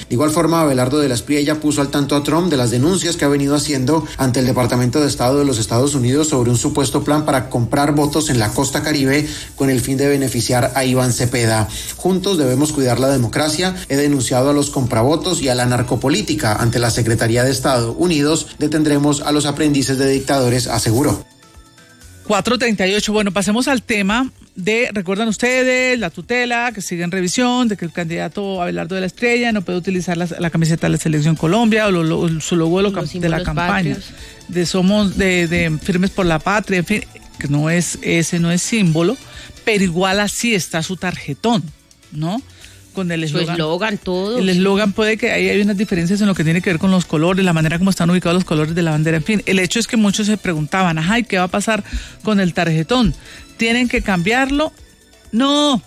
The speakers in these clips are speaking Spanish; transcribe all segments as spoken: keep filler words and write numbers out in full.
De igual forma, Abelardo de la Espriella puso al tanto a Trump de las denuncias que ha venido haciendo ante el Departamento de Estado de los Estados Unidos sobre un supuesto plan para comprar votos en la costa caribe con el fin de beneficiar a Iván Cepeda. Juntos debemos cuidar la democracia. He denunciado a los compravotos y a la narcopolítica. Ante la Secretaría de Estado Unidos detendremos a los aprendices de dictadores, aseguró. cuatro treinta y ocho. Bueno, pasemos al tema de, recuerdan ustedes, la tutela que sigue en revisión, de que el candidato Abelardo de la Espriella no puede utilizar la, la camiseta de la Selección Colombia o lo, lo, su logo de, lo, de la campaña, patrios. de Somos, de, de Firmes por la Patria, en fin, que no es, ese no es símbolo, pero igual así está su tarjetón, ¿no? Con el eslogan, todo. El eslogan puede que ahí hay unas diferencias en lo que tiene que ver con los colores, la manera como están ubicados los colores de la bandera, en fin. El hecho es que muchos se preguntaban, ajá, ¿y qué va a pasar con el tarjetón? ¿Tienen que cambiarlo? No,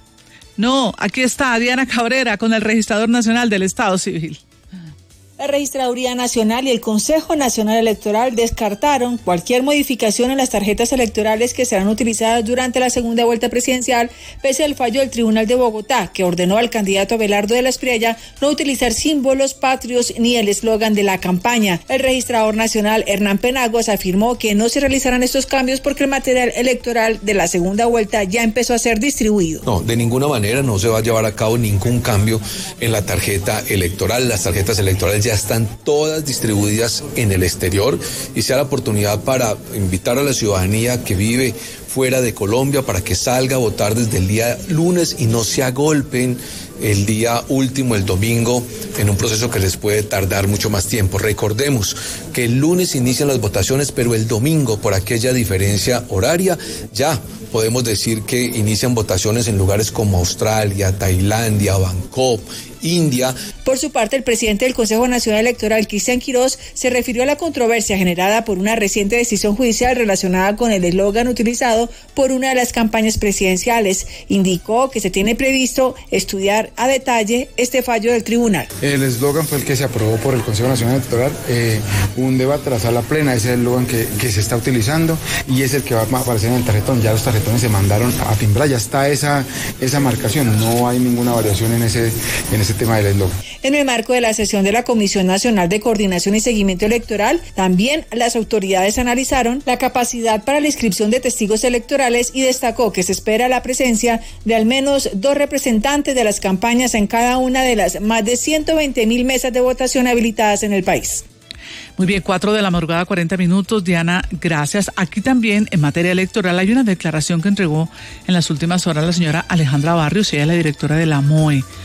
no, aquí está Diana Cabrera con el Registrador Nacional del Estado Civil. La Registraduría Nacional y el Consejo Nacional Electoral descartaron cualquier modificación en las tarjetas electorales que serán utilizadas durante la segunda vuelta presidencial, pese al fallo del Tribunal de Bogotá, que ordenó al candidato Abelardo de la Espriella no utilizar símbolos patrios ni el eslogan de la campaña. El Registrador Nacional, Hernán Penaguas, afirmó que no se realizarán estos cambios porque el material electoral de la segunda vuelta ya empezó a ser distribuido. No, de ninguna manera no se va a llevar a cabo ningún cambio en la tarjeta electoral. Las tarjetas electorales ya están todas distribuidas en el exterior y sea la oportunidad para invitar a la ciudadanía que vive fuera de Colombia para que salga a votar desde el día lunes y no se agolpen el día último, el domingo, en un proceso que les puede tardar mucho más tiempo. Recordemos que el lunes inician las votaciones, pero el domingo, por aquella diferencia horaria, ya podemos decir que inician votaciones en lugares como Australia, Tailandia, Bangkok, India. Por su parte, el presidente del Consejo Nacional Electoral, Cristian Quirós, se refirió a la controversia generada por una reciente decisión judicial relacionada con el eslogan utilizado por una de las campañas presidenciales. Indicó que se tiene previsto estudiar a detalle este fallo del tribunal. El eslogan fue el que se aprobó por el Consejo Nacional Electoral, eh, un debate a la sala plena, ese es el eslogan que, que se está utilizando y es el que va a aparecer en el tarjetón. Ya los tarjetones se mandaron a timbrar, ya está esa, esa marcación, no hay ninguna variación en ese, en ese tema del eslogan. En el marco de la sesión de la Comisión Nacional de Coordinación y Seguimiento Electoral, también las autoridades analizaron la capacidad para la inscripción de testigos electorales y destacó que se espera la presencia de al menos dos representantes de las campañas en cada una de las más de ciento veinte mil mesas de votación habilitadas en el país. Muy bien, cuatro de la madrugada, cuarenta minutos. Diana, gracias. Aquí también, en materia electoral, hay una declaración que entregó en las últimas horas la señora Alejandra Barrios, ella es la directora de la M O E.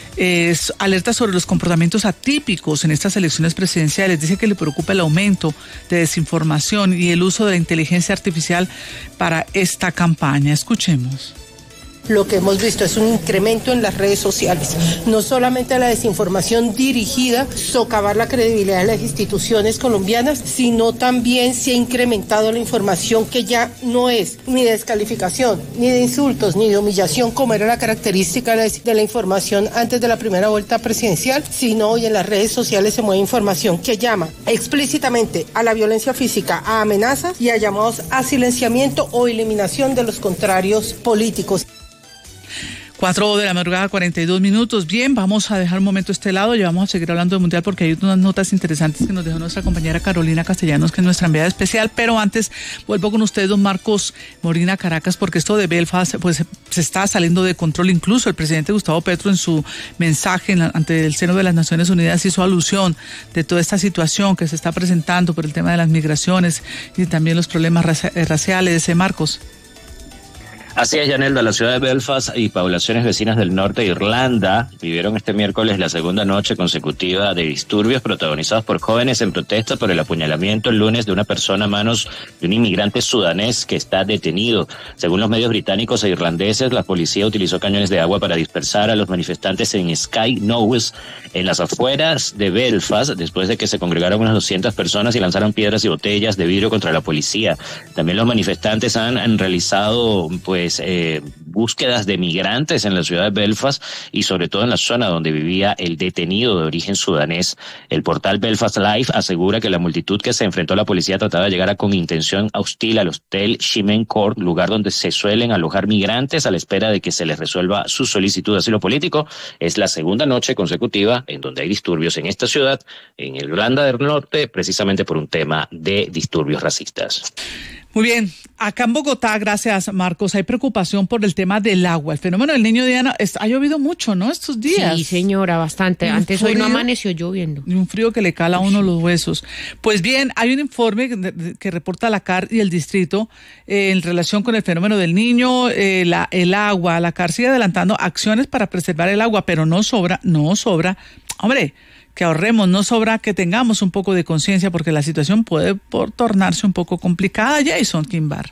Es alerta sobre los comportamientos atípicos en estas elecciones presidenciales. Dice que le preocupa el aumento de desinformación y el uso de la inteligencia artificial para esta campaña. Escuchemos. Lo que hemos visto es un incremento en las redes sociales, no solamente la desinformación dirigida a socavar la credibilidad de las instituciones colombianas, sino también se ha incrementado la información que ya no es ni de descalificación, ni de insultos, ni de humillación, como era la característica de la información antes de la primera vuelta presidencial, sino hoy en las redes sociales se mueve información que llama explícitamente a la violencia física, a amenazas y a llamados a silenciamiento o eliminación de los contrarios políticos. Cuatro de la madrugada, cuarenta y dos minutos. Bien, vamos a dejar un momento este lado y vamos a seguir hablando del Mundial porque hay unas notas interesantes que nos dejó nuestra compañera Carolina Castellanos, que es nuestra enviada especial. Pero antes, vuelvo con ustedes, don Marcos Molina Caracas, porque esto de Belfast pues se está saliendo de control. Incluso el presidente Gustavo Petro en su mensaje en la, ante el seno de las Naciones Unidas hizo alusión de toda esta situación que se está presentando por el tema de las migraciones y también los problemas raci- raciales. ¿eh, Marcos? Así es, Yanelda, la ciudad de Belfast y poblaciones vecinas del norte de Irlanda vivieron este miércoles la segunda noche consecutiva de disturbios protagonizados por jóvenes en protesta por el apuñalamiento el lunes de una persona a manos de un inmigrante sudanés que está detenido. Según los medios británicos e irlandeses, la policía utilizó cañones de agua para dispersar a los manifestantes en Sky Knowes, en las afueras de Belfast, después de que se congregaron unas doscientas personas y lanzaron piedras y botellas de vidrio contra la policía. También los manifestantes han, han realizado, pues, pues eh, búsquedas de migrantes en la ciudad de Belfast y sobre todo en la zona donde vivía el detenido de origen sudanés. El portal Belfast Live asegura que la multitud que se enfrentó a la policía trataba de llegar a, con intención hostil al hotel Shimen Court, lugar donde se suelen alojar migrantes a la espera de que se les resuelva su solicitud de asilo político. Es la segunda noche consecutiva en donde hay disturbios en esta ciudad, en Irlanda del Norte, precisamente por un tema de disturbios racistas. Muy bien, acá en Bogotá, gracias Marcos, hay preocupación por el tema del agua. El fenómeno del Niño, Diana, es, ha llovido mucho, ¿no? Estos días. Sí, señora, bastante. Antes frío, hoy no amaneció lloviendo. Y un frío que le cala a uno los huesos. Pues bien, hay un informe que, que reporta la C A R y el distrito eh, en relación con el fenómeno del Niño, eh, la, el agua. La C A R sigue adelantando acciones para preservar el agua, pero no sobra, no sobra. Hombre, que ahorremos, no sobra que tengamos un poco de conciencia porque la situación puede por tornarse un poco complicada. Jason Quimbar.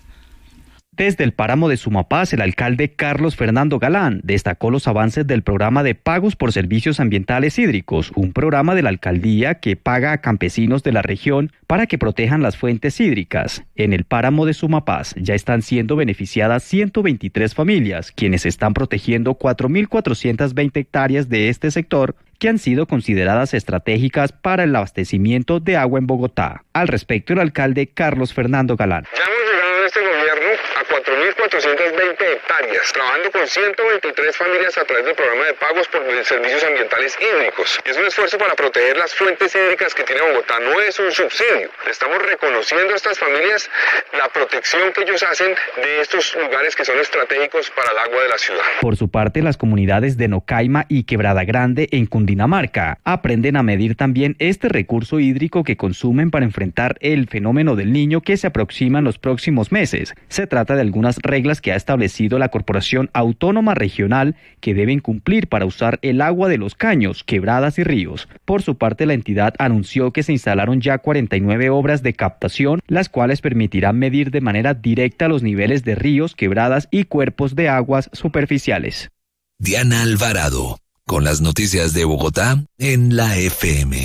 Desde el páramo de Sumapaz, el alcalde Carlos Fernando Galán destacó los avances del programa de pagos por servicios ambientales hídricos, un programa de la alcaldía que paga a campesinos de la región para que protejan las fuentes hídricas. En el páramo de Sumapaz ya están siendo beneficiadas ciento veintitrés familias, quienes están protegiendo cuatro mil cuatrocientas veinte hectáreas de este sector, que han sido consideradas estratégicas para el abastecimiento de agua en Bogotá. Al respecto, el alcalde Carlos Fernando Galán. Ya hemos llegado en este gobierno a cuatro mil cuatrocientas veinte hectáreas, trabajando con ciento veintitrés familias a través del programa de pagos por servicios ambientales hídricos. Es un esfuerzo para proteger las fuentes hídricas que tiene Bogotá, no es un subsidio. Estamos reconociendo a estas familias la protección que ellos hacen de estos lugares que son estratégicos para el agua de la ciudad. Por su parte, las comunidades de Nocaima y Quebrada Grande en Cundinamarca aprenden a medir también este recurso hídrico que consumen para enfrentar el fenómeno del Niño que se aproxima en los próximos meses. Se trata de algunas reglas que ha establecido la Corporación Autónoma Regional que deben cumplir para usar el agua de los caños, quebradas y ríos. Por su parte, la entidad anunció que se instalaron ya cuarenta y nueve obras de captación, las cuales permitirán medir de manera directa los niveles de ríos, quebradas y cuerpos de aguas superficiales. Diana Alvarado, con las noticias de Bogotá en la F M.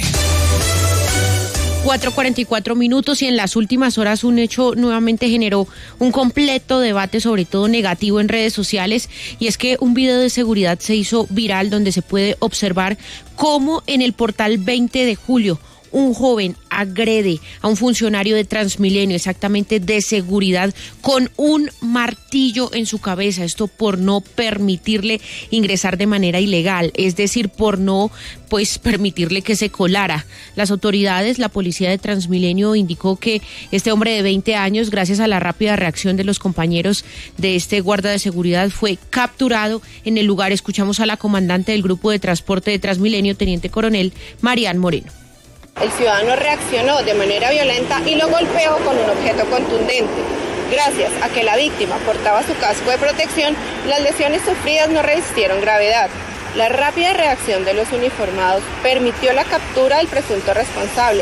cuatro cuarenta y cuatro minutos y en las últimas horas un hecho nuevamente generó un completo debate, sobre todo negativo en redes sociales, y es que un video de seguridad se hizo viral donde se puede observar cómo en el portal veinte de julio un joven agrede a un funcionario de Transmilenio, exactamente de seguridad, con un martillo en su cabeza. Esto por no permitirle ingresar de manera ilegal, es decir, por no pues permitirle que se colara. Las autoridades, la policía de Transmilenio indicó que este hombre de veinte años, gracias a la rápida reacción de los compañeros de este guarda de seguridad, fue capturado en el lugar. Escuchamos a la comandante del grupo de transporte de Transmilenio, teniente coronel Marian Moreno. El ciudadano reaccionó de manera violenta y lo golpeó con un objeto contundente. Gracias a que la víctima portaba su casco de protección, las lesiones sufridas no resistieron gravedad. La rápida reacción de los uniformados permitió la captura del presunto responsable.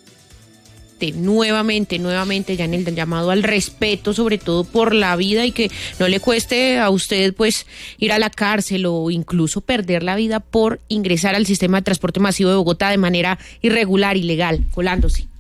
Nuevamente, nuevamente, ya en el llamado al respeto, sobre todo por la vida, y que no le cueste a usted pues ir a la cárcel o incluso perder la vida por ingresar al sistema de transporte masivo de Bogotá de manera irregular, ilegal, colándose.